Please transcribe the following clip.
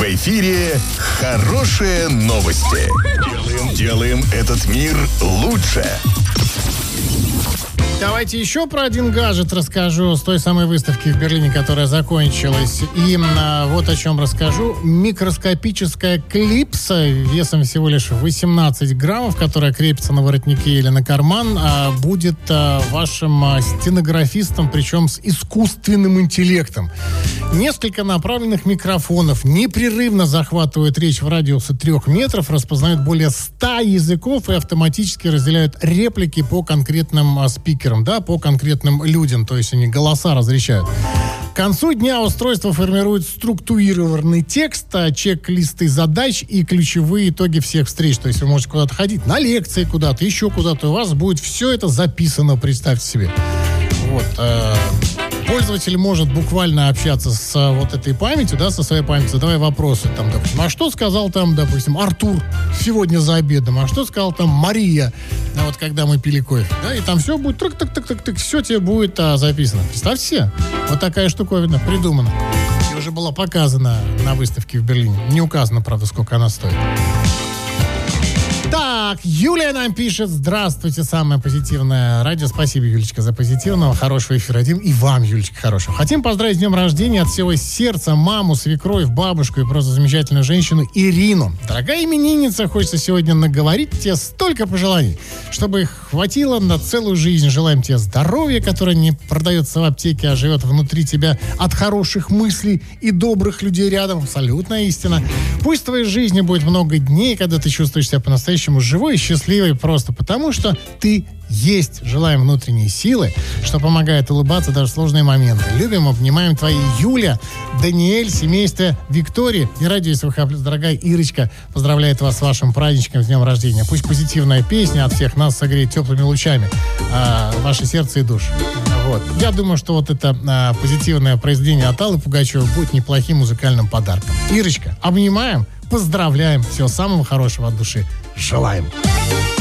В эфире «Хорошие новости». Делаем этот мир лучше. Давайте еще про один гаджет расскажу с той самой выставки в Берлине, которая закончилась. И вот о чем расскажу. Микроскопическая клипса весом всего лишь 18 граммов, которая крепится на воротнике или на карман, будет вашим стенографистом, причем с искусственным интеллектом. Несколько направленных микрофонов непрерывно захватывают речь в радиусе 3 метров, распознают более 100 языков и автоматически разделяют реплики по конкретным спикерам. Да, по конкретным людям, то есть они голоса различают. К концу дня устройство формирует структурированный текст, чек-листы задач и ключевые итоги всех встреч. То есть вы можете куда-то ходить, на лекции куда-то, еще куда-то, у вас будет все это записано, представьте себе. Вот. Пользователь может буквально общаться с вот этой памятью, да, со своей памятью, задавая вопросы, там, допустим, а что сказал там, допустим, Артур сегодня за обедом, а что сказал там Мария, вот когда мы пили кофе, да, и там все будет, тык-тык-тык-тык, все тебе будет записано. Представьте себе, вот такая штуковина придумана. И уже была показана на выставке в Берлине. Не указано, правда, сколько она стоит. Так, Юлия нам пишет: здравствуйте, самое позитивное радио. Спасибо, Юлечка, за позитивного, хорошего эфира. И вам, Юлечка, хорошего. Хотим поздравить с днем рождения от всего сердца маму, свекровь, бабушку и просто замечательную женщину Ирину. Дорогая именинница, хочется сегодня наговорить тебе столько пожеланий, чтобы их хватило на целую жизнь. Желаем тебе здоровья, которое не продается в аптеке, а живет внутри тебя от хороших мыслей и добрых людей рядом. Абсолютная истина. Пусть в твоей жизни будет много дней, когда ты чувствуешь себя по-настоящему живой и счастливый, просто потому что ты есть. Желаем внутренней силы, что помогает улыбаться даже в сложные моменты. Любим, обнимаем твои Юля, Даниэль, семейство Виктории и радио СВХ+. Дорогая Ирочка, поздравляет вас с вашим праздничком, с днем рождения. Пусть позитивная песня от всех нас согреет теплыми лучами ваше сердце и душу. Вот. Я думаю, что вот это позитивное произведение от Аллы Пугачевой будет неплохим музыкальным подарком. Ирочка, обнимаем, поздравляем, всего самого хорошего от души желаем.